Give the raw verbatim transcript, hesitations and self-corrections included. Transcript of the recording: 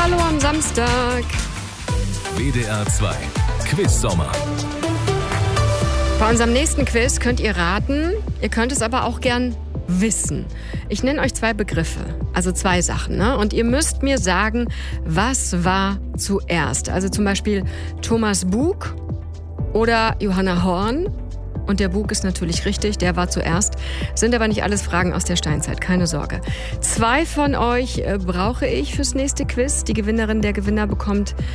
Hallo am Samstag. W D R zwei Quiz-Sommer. Bei unserem nächsten Quiz könnt ihr raten, ihr könnt es aber auch gern wissen. Ich nenne euch zwei Begriffe, also zwei Sachen, ne? Und ihr müsst mir sagen, was war zuerst. Also zum Beispiel Thomas Bug oder Johanna Horn. Und der Bug ist natürlich richtig, der war zuerst. Sind aber nicht alles Fragen aus der Steinzeit, keine Sorge. Zwei von euch äh, brauche ich fürs nächste Quiz. Die Gewinnerin, der Gewinner bekommt